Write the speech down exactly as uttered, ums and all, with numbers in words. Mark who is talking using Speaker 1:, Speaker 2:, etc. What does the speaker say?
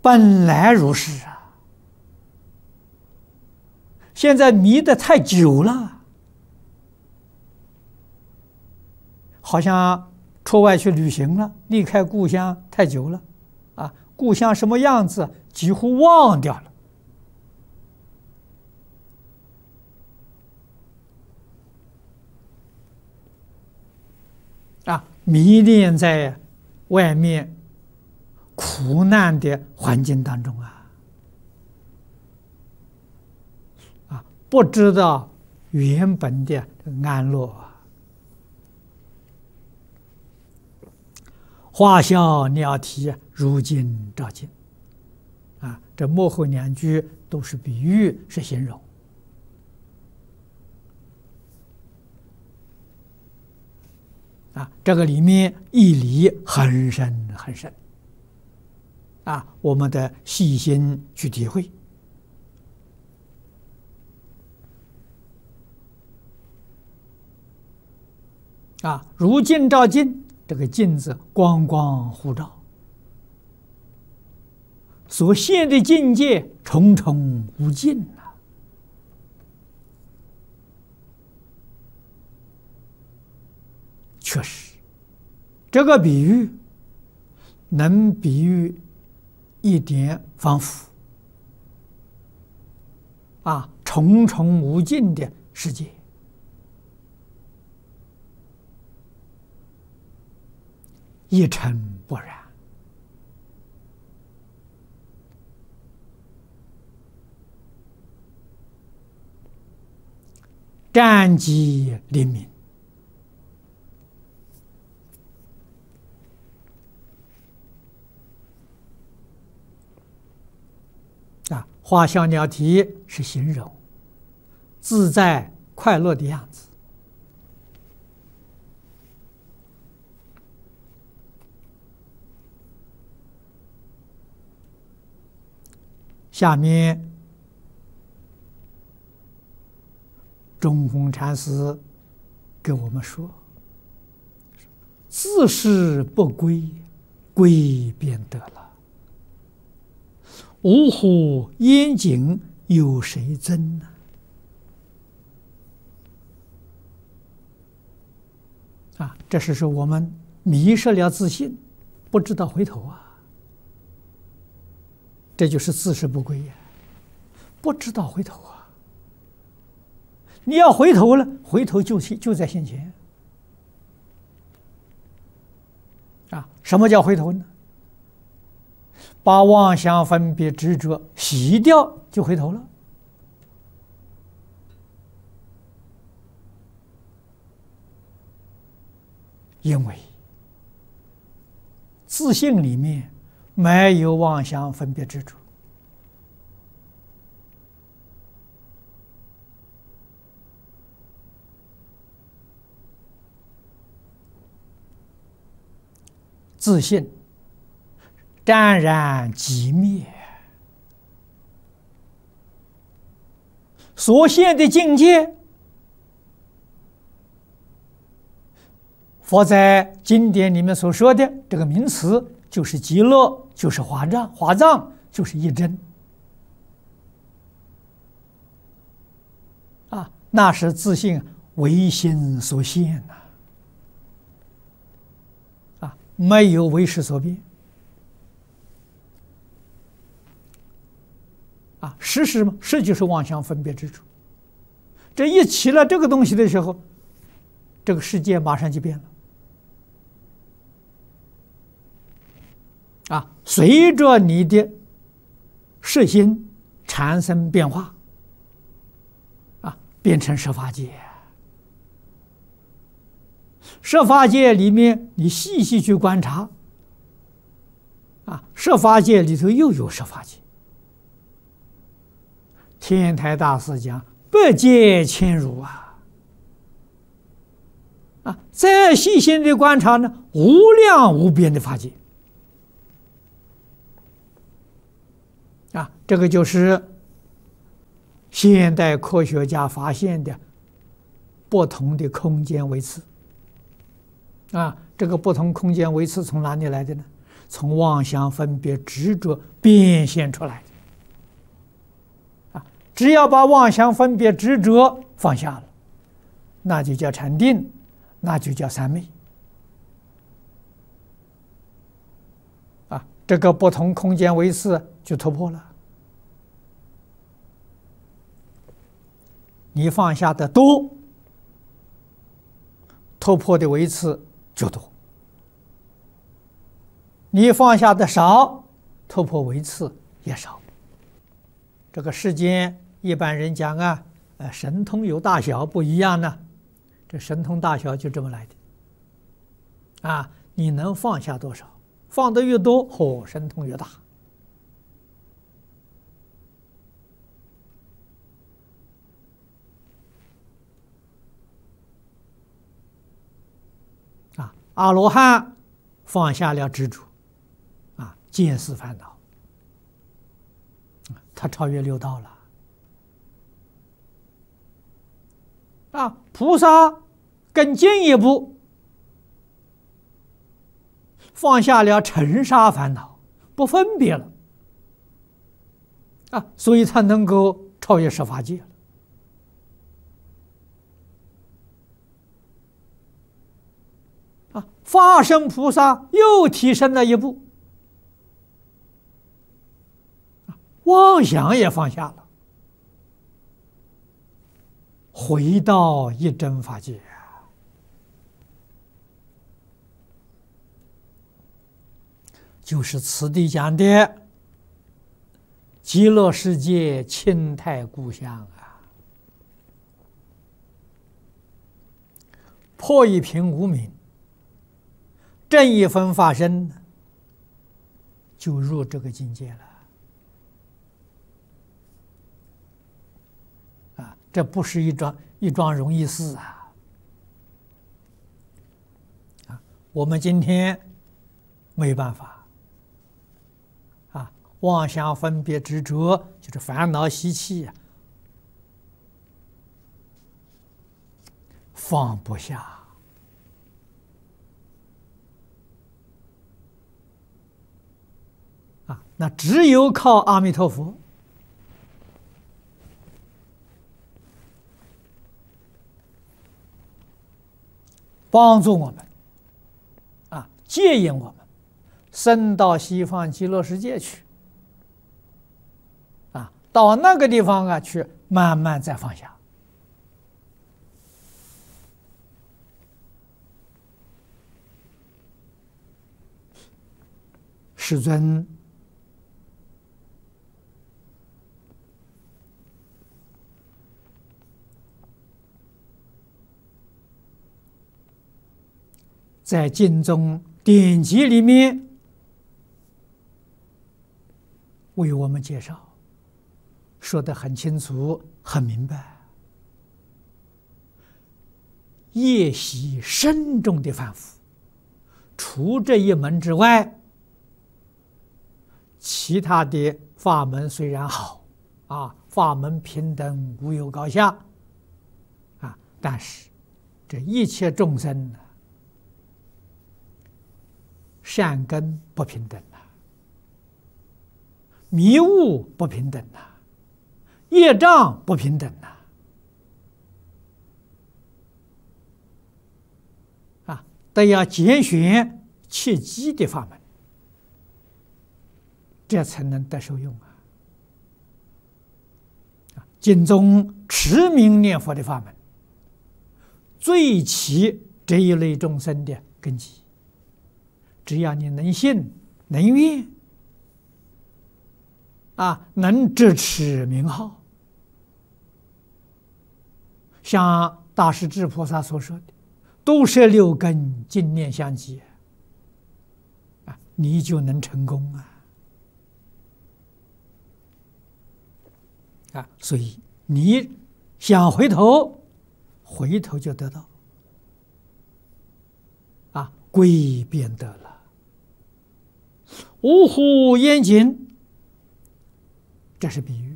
Speaker 1: 本来如是啊，现在迷得太久了，好像出外去旅行了，离开故乡太久了，啊，故乡什么样子几乎忘掉了。啊，迷恋在外面苦难的环境当中啊，啊，不知道原本的安乐啊。花笑鸟啼，如镜照镜。啊，这幕后两句都是比喻，是形容。啊，这个里面义理很深很深。啊，我们得细心去体会。啊，如镜照镜，这个镜子光光互照，所现的境界重重无尽啊。确实，这个比喻能比喻一点仿佛啊，重重无尽的世界。一尘不染。湛寂灵明。啊，花笑鸟啼是形容自在快乐的样子。下面中弘禅师给我们说：自是不归，归便得了。呜呼，焉景有谁真呢？啊，这是说我们迷失了自信，不知道回头啊。这就是自是不归呀，不知道回头啊！你要回头了，回头就就在现前啊！什么叫回头呢？把妄想分别执着洗掉，就回头了。因为自信里面没有妄想分别执着，自信湛然即灭，所现的境界，佛在经典里面所说的这个名词，就是极乐，就是华藏，华藏就是一真啊，那是自信唯心所现呐、啊，啊，没有为识所变啊，识是什么？识就是妄想分别之处。这一起了这个东西的时候，这个世界马上就变了。啊，随着你的识心产生变化，啊，变成十法界。十法界里面，你细细去观察，啊，十法界里头又有十法界。天台大师讲百界千如啊，啊，再细心的观察呢，无量无边的法界。啊，这个就是现代科学家发现的不同的空间维次。啊，这个不同空间维次从哪里来的呢？ 从妄想分别执着变现出来的。啊，只要把妄想分别执着放下了，那就叫禅定，那就叫三昧。啊，这个不同空间维次就突破了。你放下的多，突破的维次就多；你放下的少，突破维次也少。这个世间一般人讲啊，呃，神通有大小不一样呢。这神通大小就这么来的。啊，你能放下多少？放得越多，嚯，神通越大。啊，阿罗汉放下了执着，啊，见思烦恼，他超越六道了。啊，菩萨更进一步，放下了尘沙烦恼，不分别了。啊，所以才能够超越十法界了。啊，法身菩萨又提升了一步，妄想也放下了，回到一真法界。就是此地讲的极乐世界清泰故乡啊，破一品无明，正一分法身，就入这个境界了。啊，这不是一桩一桩容易事啊！啊，我们今天没办法。啊，妄想分别执着就是烦恼习气啊，放不下。啊，那只有靠阿弥陀佛帮助我们，啊，接引我们升到西方极乐世界去，啊，到那个地方啊去，慢慢再放下。世尊在经中典籍里面为我们介绍，说得很清楚、很明白。业习深重的凡夫，除这一门之外，其他的法门虽然好，啊，法门平等，无有高下，啊，但是这一切众生呢，善根不平等呐，迷雾不平等呐，业障不平等呐，啊，都要拣选切机的法门，这才能得受用啊！经中持名念佛的法门，最起这一类众生的根基。只要你能信、能愿，啊，能执持名号，像大势至菩萨所说的“都摄六根，净念相继”，啊，你就能成功啊！啊，所以你想回头，回头就得到，啊，归便得了。五虎焉紧，这是比喻。